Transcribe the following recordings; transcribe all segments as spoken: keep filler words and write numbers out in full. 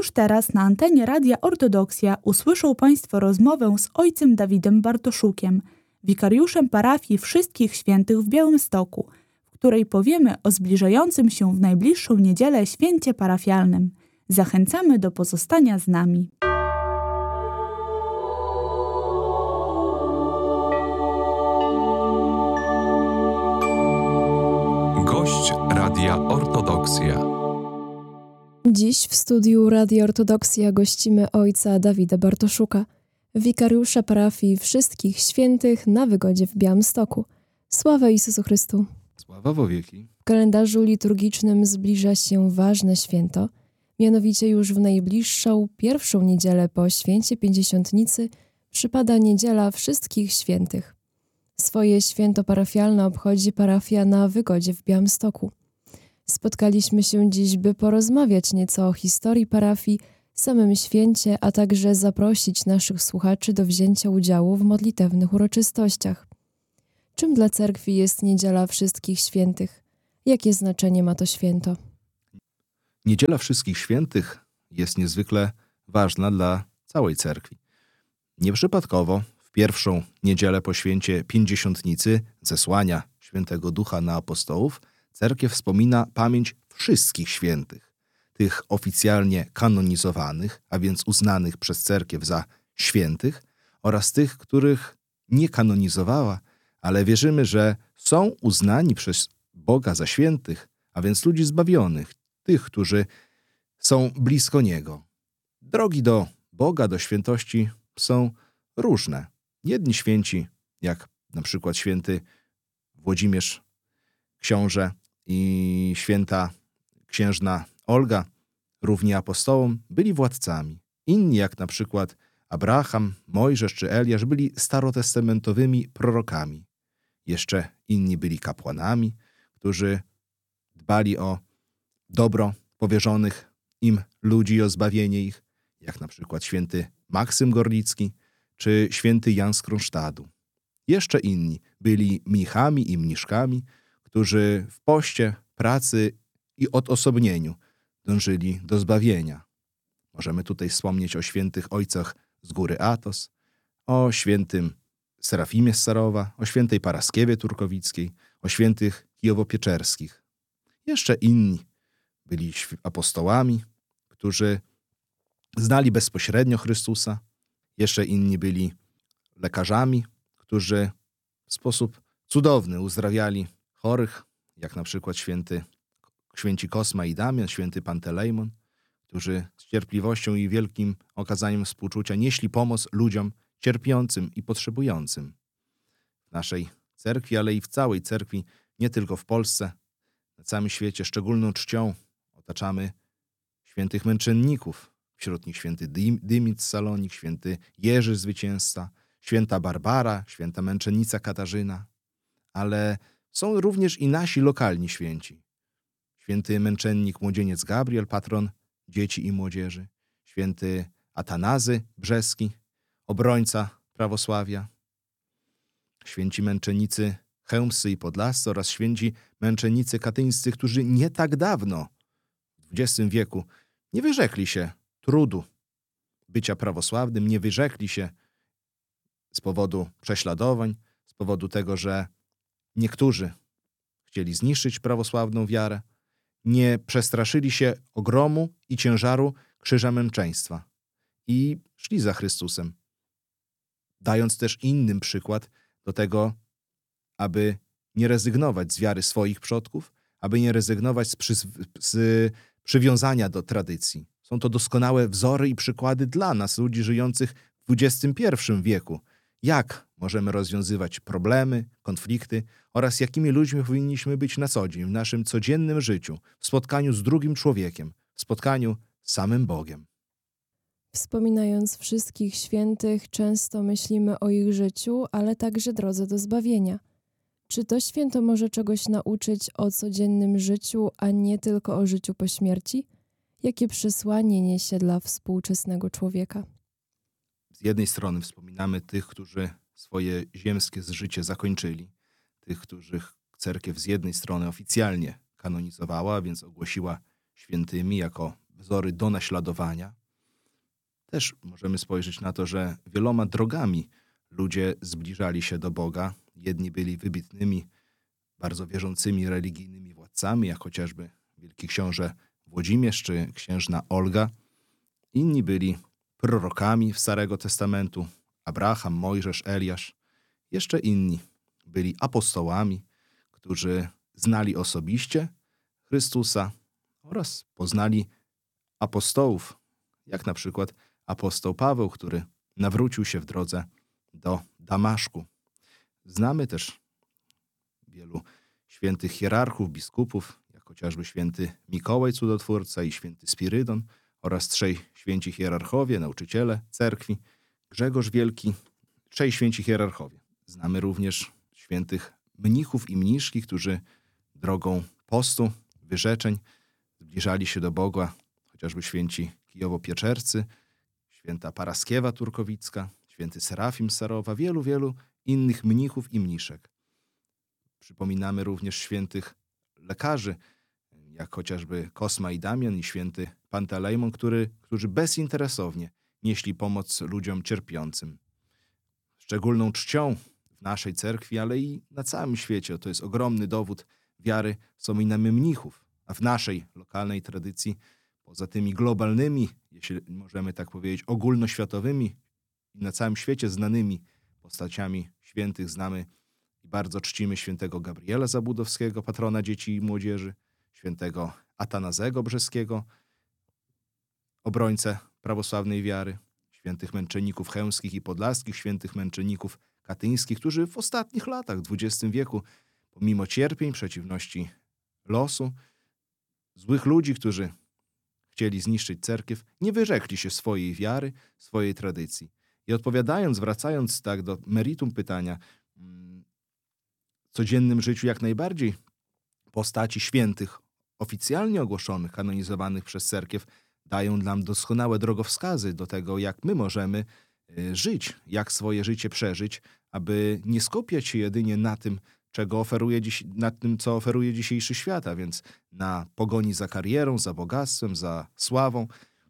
Już teraz na antenie Radia Ortodoksja usłyszą Państwo rozmowę z ojcem Dawidem Bartoszukiem, wikariuszem parafii Wszystkich Świętych w Białymstoku, w której powiemy o zbliżającym się w najbliższą niedzielę święcie parafialnym. Zachęcamy do pozostania z nami. Gość Radia Ortodoksja. Dziś w studiu Radia Ortodoksja gościmy ojca Dawida Bartoszuka, wikariusza parafii Wszystkich Świętych na Wygodzie w Białymstoku. Sława Jezusu Chrystu. Sława wo wieki. W kalendarzu liturgicznym zbliża się ważne święto, mianowicie już w najbliższą pierwszą niedzielę po święcie Pięćdziesiątnicy przypada Niedziela Wszystkich Świętych. Swoje święto parafialne obchodzi parafia na Wygodzie w Białymstoku. Spotkaliśmy się dziś, by porozmawiać nieco o historii parafii, samym święcie, a także zaprosić naszych słuchaczy do wzięcia udziału w modlitewnych uroczystościach. Czym dla cerkwi jest Niedziela Wszystkich Świętych? Jakie znaczenie ma to święto? Niedziela Wszystkich Świętych jest niezwykle ważna dla całej cerkwi. Nieprzypadkowo w pierwszą niedzielę po święcie Pięćdziesiątnicy, zesłania Świętego Ducha na apostołów, cerkiew wspomina pamięć wszystkich świętych, tych oficjalnie kanonizowanych, a więc uznanych przez cerkiew za świętych, oraz tych, których nie kanonizowała, ale wierzymy, że są uznani przez Boga za świętych, a więc ludzi zbawionych, tych, którzy są blisko Niego. Drogi do Boga, do świętości są różne. Jedni święci, jak na przykład święty Włodzimierz książę i święta księżna Olga, równi apostołom, byli władcami. Inni, jak na przykład Abraham, Mojżesz czy Eliasz, byli starotestamentowymi prorokami. Jeszcze inni byli kapłanami, którzy dbali o dobro powierzonych im ludzi i o zbawienie ich, jak na przykład święty Maksym Gorlicki czy święty Jan z Kronsztadu. Jeszcze inni byli mnichami i mniszkami, którzy w poście, pracy i odosobnieniu dążyli do zbawienia. Możemy tutaj wspomnieć o świętych ojcach z góry Atos, o świętym Serafimie z Sarowa, o świętej Paraskiewie Turkowickiej, o świętych Kijowo-Pieczerskich. Jeszcze inni byli apostołami, którzy znali bezpośrednio Chrystusa. Jeszcze inni byli lekarzami, którzy w sposób cudowny uzdrawiali chorych, jak na przykład święty, święci Kosma i Damian, święty Pantelejmon, którzy z cierpliwością i wielkim okazaniem współczucia nieśli pomoc ludziom cierpiącym i potrzebującym. W naszej cerkwi, ale i w całej cerkwi, nie tylko w Polsce, na całym świecie szczególną czcią otaczamy świętych męczenników. Wśród nich święty Dymit z Salonik, święty Jerzy Zwycięzca, święta Barbara, święta męczennica Katarzyna. Ale są również i nasi lokalni święci. Święty męczennik młodzieniec Gabriel, patron dzieci i młodzieży. Święty Atanazy Brzeski, obrońca prawosławia. Święci męczennicy chełmscy i podlascy oraz święci męczennicy katyńscy, którzy nie tak dawno, w dwudziestym wieku, nie wyrzekli się trudu bycia prawosławnym, nie wyrzekli się z powodu prześladowań, z powodu tego, że niektórzy chcieli zniszczyć prawosławną wiarę, nie przestraszyli się ogromu i ciężaru krzyża męczeństwa i szli za Chrystusem, dając też innym przykład do tego, aby nie rezygnować z wiary swoich przodków, aby nie rezygnować z, przy, z przywiązania do tradycji. Są to doskonałe wzory i przykłady dla nas, ludzi żyjących w dwudziestym pierwszym wieku. Jak możemy rozwiązywać problemy, konflikty oraz jakimi ludźmi powinniśmy być na co dzień w naszym codziennym życiu, w spotkaniu z drugim człowiekiem, w spotkaniu z samym Bogiem. Wspominając wszystkich świętych, często myślimy o ich życiu, ale także drodze do zbawienia. Czy to święto może czegoś nauczyć o codziennym życiu, a nie tylko o życiu po śmierci? Jakie przesłanie niesie dla współczesnego człowieka? Z jednej strony wspominamy tych, którzy swoje ziemskie życie zakończyli, tych, których cerkiew z jednej strony oficjalnie kanonizowała, więc ogłosiła świętymi jako wzory do naśladowania. Też możemy spojrzeć na to, że wieloma drogami ludzie zbliżali się do Boga. Jedni byli wybitnymi, bardzo wierzącymi religijnymi władcami, jak chociażby wielki książę Włodzimierz czy księżna Olga. Inni byli prorokami Starego Testamentu, Abraham, Mojżesz, Eliasz. Jeszcze inni byli apostołami, którzy znali osobiście Chrystusa oraz poznali apostołów, jak na przykład apostoł Paweł, który nawrócił się w drodze do Damaszku. Znamy też wielu świętych hierarchów, biskupów, jak chociażby święty Mikołaj Cudotwórca i święty Spirydon oraz trzej święci hierarchowie, nauczyciele cerkwi, Grzegorz Wielki, trzej święci hierarchowie. Znamy również świętych mnichów i mniszki, którzy drogą postu, wyrzeczeń zbliżali się do Boga, chociażby święci Kijowo-Pieczercy, święta Paraskiewa Turkowicka, święty Serafim z Sarowa, wielu, wielu innych mnichów i mniszek. Przypominamy również świętych lekarzy, jak chociażby Kosma i Damian i święty Pantelejmon, który, którzy bezinteresownie nieśli pomoc ludziom cierpiącym. Szczególną czcią w naszej cerkwi, ale i na całym świecie, to jest ogromny dowód wiary, wspominamy mnichów, a w naszej lokalnej tradycji, poza tymi globalnymi, jeśli możemy tak powiedzieć, ogólnoświatowymi i na całym świecie znanymi postaciami świętych, znamy i bardzo czcimy świętego Gabriela Zabudowskiego, patrona dzieci i młodzieży, świętego Atanazego Brzeskiego, obrońcę prawosławnej wiary, świętych męczenników chełmskich i podlaskich, świętych męczenników katyńskich, którzy w ostatnich latach dwudziestego wieku, pomimo cierpień, przeciwności losu, złych ludzi, którzy chcieli zniszczyć cerkiew, nie wyrzekli się swojej wiary, swojej tradycji. I odpowiadając, wracając tak do meritum pytania, w codziennym życiu jak najbardziej postaci świętych, oficjalnie ogłoszonych, kanonizowanych przez cerkiew, dają nam doskonałe drogowskazy do tego, jak my możemy żyć, jak swoje życie przeżyć, aby nie skupiać się jedynie na tym, czego oferuje dziś, na tym, co oferuje dzisiejszy świat, a więc na pogoni za karierą, za bogactwem, za sławą,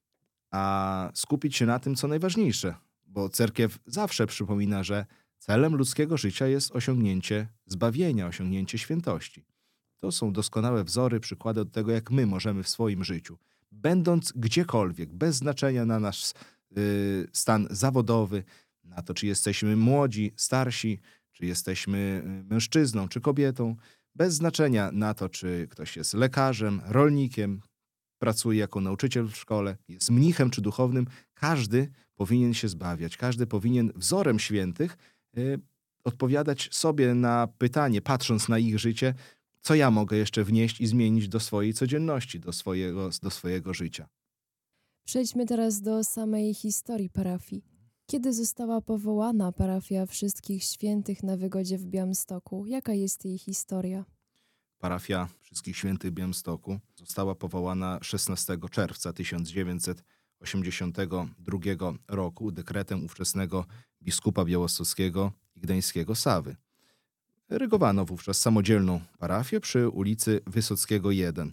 a skupić się na tym, co najważniejsze, bo cerkiew zawsze przypomina, że celem ludzkiego życia jest osiągnięcie zbawienia, osiągnięcie świętości. To są doskonałe wzory, przykłady do tego, jak my możemy w swoim życiu, będąc gdziekolwiek, bez znaczenia na nasz y, stan zawodowy, na to, czy jesteśmy młodzi, starsi, czy jesteśmy mężczyzną, czy kobietą, bez znaczenia na to, czy ktoś jest lekarzem, rolnikiem, pracuje jako nauczyciel w szkole, jest mnichem czy duchownym, każdy powinien się zbawiać, każdy powinien wzorem świętych y, odpowiadać sobie na pytanie, patrząc na ich życie, co ja mogę jeszcze wnieść i zmienić do swojej codzienności, do swojego, do swojego życia. Przejdźmy teraz do samej historii parafii. Kiedy została powołana parafia Wszystkich Świętych na Wygodzie w Białymstoku? Jaka jest jej historia? Parafia Wszystkich Świętych w Białymstoku została powołana szesnastego czerwca tysiąc dziewięćset osiemdziesiątego drugiego roku dekretem ówczesnego biskupa białostockiego i gdańskiego Sawy. Rygowano wówczas samodzielną parafię przy ulicy Wysockiego jeden.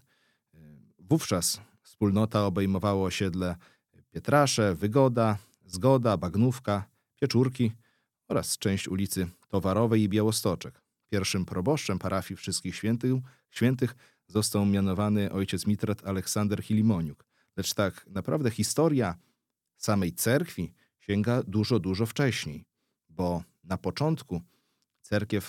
Wówczas wspólnota obejmowała osiedle Pietrasze, Wygoda, Zgoda, Bagnówka, Pieczurki oraz część ulicy Towarowej i Białostoczek. Pierwszym proboszczem parafii Wszystkich Świętych, świętych został mianowany ojciec mitrat Aleksander Hilimoniuk. Lecz tak naprawdę historia samej cerkwi sięga dużo, dużo wcześniej, bo na początku cerkiew,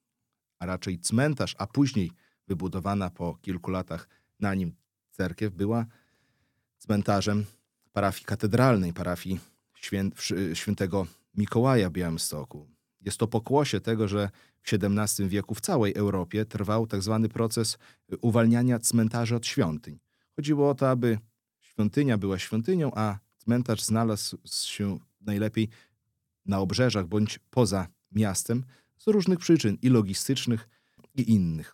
a raczej cmentarz, a później wybudowana po kilku latach na nim cerkiew była cmentarzem parafii katedralnej, parafii świę, świętego Mikołaja w Białymstoku. Jest to pokłosie tego, że w siedemnastym wieku w całej Europie trwał tak zwany proces uwalniania cmentarzy od świątyń. Chodziło o to, aby świątynia była świątynią, a cmentarz znalazł się najlepiej na obrzeżach bądź poza miastem z różnych przyczyn i logistycznych, i innych.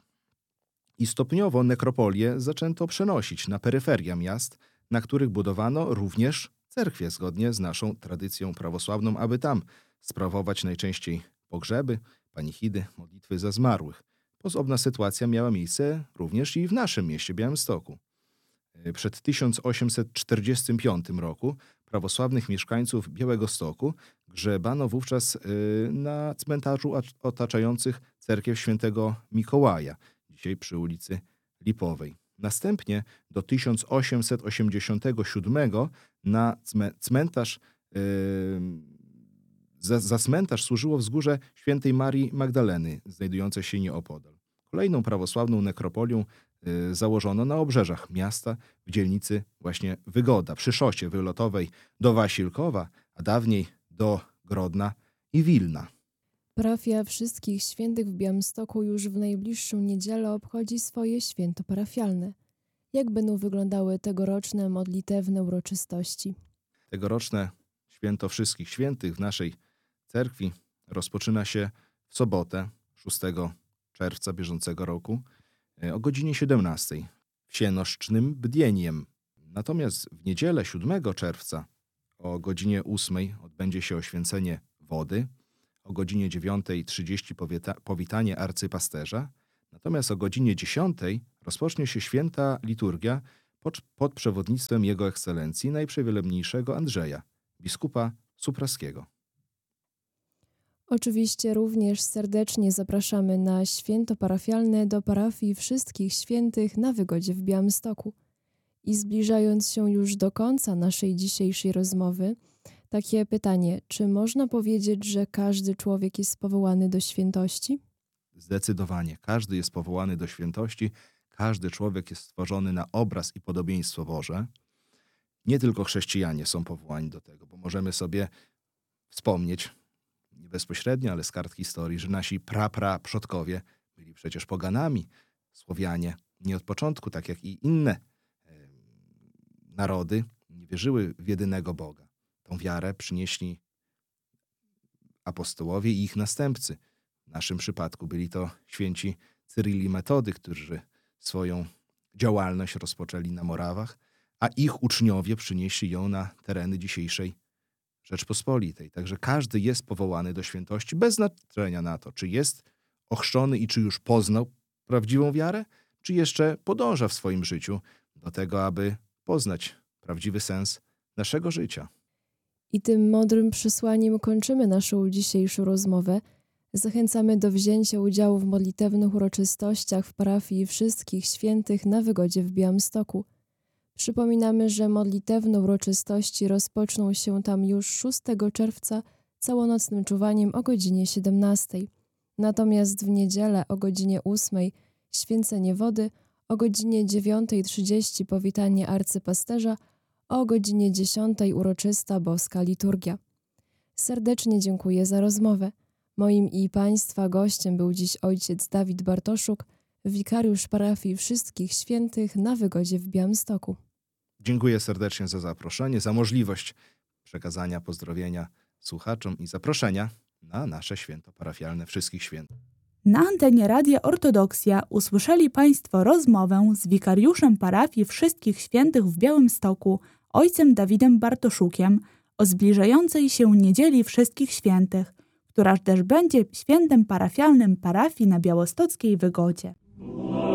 I stopniowo nekropolię zaczęto przenosić na peryferia miast, na których budowano również cerkwie, zgodnie z naszą tradycją prawosławną, aby tam sprawować najczęściej pogrzeby, panichidy, modlitwy za zmarłych. Podobna sytuacja miała miejsce również i w naszym mieście Białymstoku. Przed tysiąc osiemset czterdziestym piątym roku prawosławnych mieszkańców Białegostoku grzebano wówczas na cmentarzu otaczających cerkiew świętego Mikołaja, dzisiaj przy ulicy Lipowej. Następnie do tysiąc osiemset osiemdziesiątego siódmego na cmentarz, yy, za, za cmentarz służyło wzgórze świętej Marii Magdaleny, znajdujące się nieopodal. Kolejną prawosławną nekropolią yy, założono na obrzeżach miasta w dzielnicy właśnie Wygoda, przy szosie wylotowej do Wasilkowa, a dawniej do Grodna i Wilna. Parafia Wszystkich Świętych w Białymstoku już w najbliższą niedzielę obchodzi swoje święto parafialne. Jak będą wyglądały tegoroczne modlitewne uroczystości? Tegoroczne święto Wszystkich Świętych w naszej cerkwi rozpoczyna się w sobotę, szóstego czerwca bieżącego roku o godzinie siedemnastej wsienoszcznym bdnieniem. Natomiast w niedzielę siódmego czerwca o godzinie ósmej odbędzie się oświęcenie wody, o godzinie dziewiątej trzydzieści powita- powitanie arcypasterza, natomiast o godzinie dziesiątej rozpocznie się święta liturgia pod, pod przewodnictwem Jego Ekscelencji Najprzewielebniejszego Andrzeja, biskupa Supraskiego. Oczywiście również serdecznie zapraszamy na święto parafialne do parafii Wszystkich Świętych na Wygodzie w Białymstoku. I zbliżając się już do końca naszej dzisiejszej rozmowy, takie pytanie, czy można powiedzieć, że każdy człowiek jest powołany do świętości? Zdecydowanie. Każdy jest powołany do świętości. Każdy człowiek jest stworzony na obraz i podobieństwo Boże. Nie tylko chrześcijanie są powołani do tego, bo możemy sobie wspomnieć, nie bezpośrednio, ale z kart historii, że nasi pra-pra przodkowie byli przecież poganami. Słowianie nie od początku, tak jak i inne e, narody, nie wierzyły w jedynego Boga. Tą wiarę przynieśli apostołowie i ich następcy. W naszym przypadku byli to święci Cyryl i Metody, którzy swoją działalność rozpoczęli na Morawach, a ich uczniowie przynieśli ją na tereny dzisiejszej Rzeczpospolitej. Także każdy jest powołany do świętości bez znaczenia na to, czy jest ochrzczony i czy już poznał prawdziwą wiarę, czy jeszcze podąża w swoim życiu do tego, aby poznać prawdziwy sens naszego życia. I tym mądrym przesłaniem kończymy naszą dzisiejszą rozmowę. Zachęcamy do wzięcia udziału w modlitewnych uroczystościach w parafii Wszystkich Świętych na Wygodzie w Białymstoku. Przypominamy, że modlitewne uroczystości rozpoczną się tam już szóstego czerwca całonocnym czuwaniem o godzinie siedemnastej. Natomiast w niedzielę o godzinie ósmej święcenie wody, o godzinie dziewiątej trzydzieści powitanie arcypasterza, o godzinie dziesiątej uroczysta boska liturgia. Serdecznie dziękuję za rozmowę. Moim i Państwa gościem był dziś ojciec Dawid Bartoszuk, wikariusz parafii Wszystkich Świętych na Wygodzie w Białymstoku. Dziękuję serdecznie za zaproszenie, za możliwość przekazania pozdrowienia słuchaczom i zaproszenia na nasze święto parafialne Wszystkich Świętych. Na antenie Radia Ortodoksja usłyszeli Państwo rozmowę z wikariuszem parafii Wszystkich Świętych w Białymstoku, ojcem Dawidem Bartoszukiem, o zbliżającej się Niedzieli Wszystkich Świętych, która też będzie świętem parafialnym parafii na białostockiej Wygodzie.